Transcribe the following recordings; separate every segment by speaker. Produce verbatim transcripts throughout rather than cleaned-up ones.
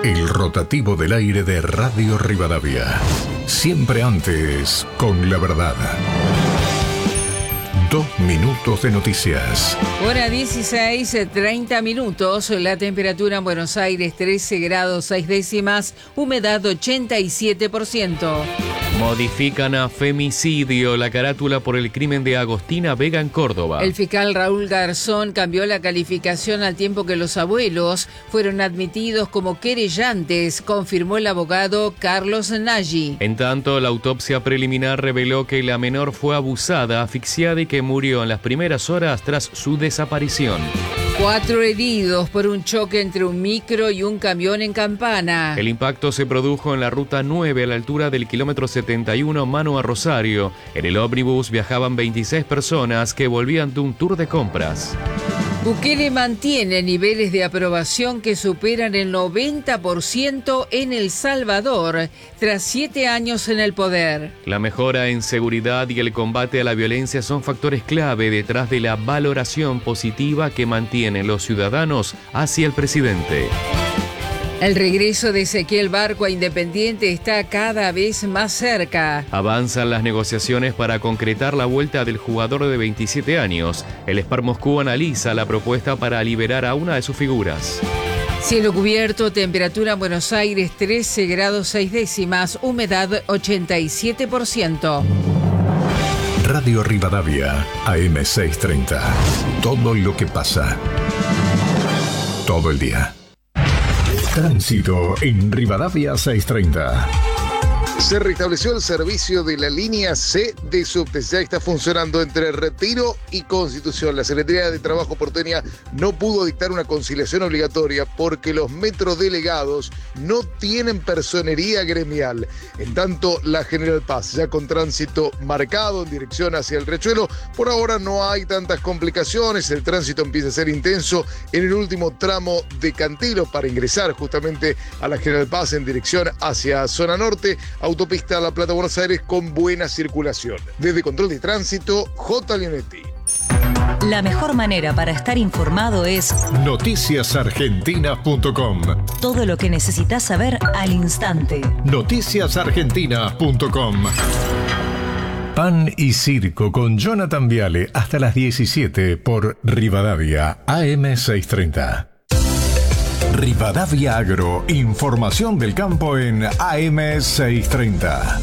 Speaker 1: El rotativo del aire de Radio Rivadavia. Siempre antes, con la verdad. Dos minutos de noticias.
Speaker 2: Hora dieciséis, treinta minutos. La temperatura en Buenos Aires trece grados seis décimas. Humedad ochenta y siete por ciento.
Speaker 3: Modifican a femicidio la carátula por el crimen de Agostina Vega en Córdoba.
Speaker 2: El fiscal Raúl Garzón cambió la calificación al tiempo que los abuelos fueron admitidos como querellantes, confirmó el abogado Carlos Nagy.
Speaker 3: En tanto, la autopsia preliminar reveló que la menor fue abusada, asfixiada y que murió en las primeras horas tras su desaparición.
Speaker 2: Cuatro heridos por un choque entre un micro y un camión en Campana.
Speaker 3: El impacto se produjo en la ruta nueve a la altura del kilómetro setenta y uno Mano a Rosario. En el ómnibus viajaban veintiséis personas que volvían de un tour de compras.
Speaker 2: Bukele mantiene niveles de aprobación que superan el noventa por ciento en El Salvador, tras siete años en el poder.
Speaker 3: La mejora en seguridad y el combate a la violencia son factores clave detrás de la valoración positiva que mantienen los ciudadanos hacia el presidente.
Speaker 2: El regreso de Ezequiel Barco a Independiente está cada vez más cerca.
Speaker 3: Avanzan las negociaciones para concretar la vuelta del jugador de veintisiete años. El Spar Moscú analiza la propuesta para liberar a una de sus figuras.
Speaker 2: Cielo cubierto, temperatura en Buenos Aires trece grados seis décimas, humedad ochenta y siete por ciento.
Speaker 1: Radio Rivadavia, A M seiscientos treinta. Todo lo que pasa. Todo el día. Tránsito en Rivadavia seiscientos treinta.
Speaker 4: Se restableció el servicio de la línea C de subte. Ya está funcionando entre Retiro y Constitución. La Secretaría de Trabajo porteña no pudo dictar una conciliación obligatoria porque los metrodelegados no tienen personería gremial. En tanto, la General Paz, ya con tránsito marcado en dirección hacia el Riachuelo, por ahora no hay tantas complicaciones. El tránsito empieza a ser intenso en el último tramo de Cantilo para ingresar justamente a la General Paz en dirección hacia zona norte. Autopista La Plata, Buenos Aires, con buena circulación. Desde Control de Tránsito, J. Leonetti.
Speaker 5: La mejor manera para estar informado es
Speaker 1: noticias argentinas punto com.
Speaker 5: Todo lo que necesitas saber al instante.
Speaker 1: noticias argentinas punto com. Pan y Circo con Jonathan Viale hasta las diecisiete por Rivadavia, A M seiscientos treinta. Rivadavia Agro, información del campo en A M seiscientos treinta.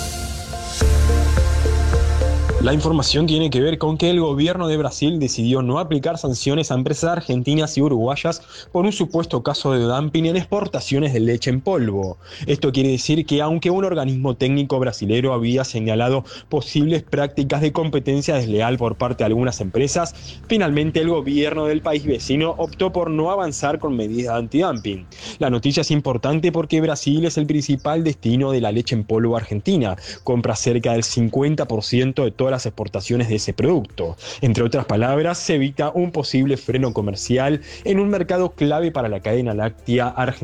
Speaker 6: La información tiene que ver con que el gobierno de Brasil decidió no aplicar sanciones a empresas argentinas y uruguayas por un supuesto caso de dumping en exportaciones de leche en polvo. Esto quiere decir que aunque un organismo técnico brasilero había señalado posibles prácticas de competencia desleal por parte de algunas empresas, finalmente el gobierno del país vecino optó por no avanzar con medidas antidumping. La noticia es importante porque Brasil es el principal destino de la leche en polvo argentina, compra cerca del cincuenta por ciento de todas las exportaciones de ese producto. Entre otras palabras, se evita un posible freno comercial en un mercado clave para la cadena láctea argentina.